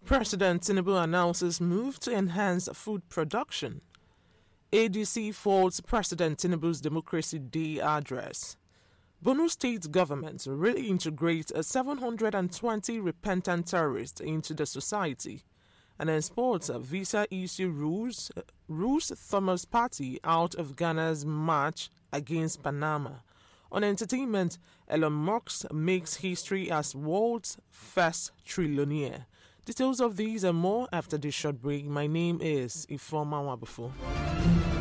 President Tinubu announces move to enhance food production. ADC faults President Tinubu's Democracy Day address. Borno State government reintegrates 720 repentant terrorists into the society. And then sports, visa issue rules Thomas Partey out of Ghana's match against Panama. On entertainment, Elon Musk makes history as world's first trillionaire. Details of these and more after this short break. My name is Ifeoma Wabufo.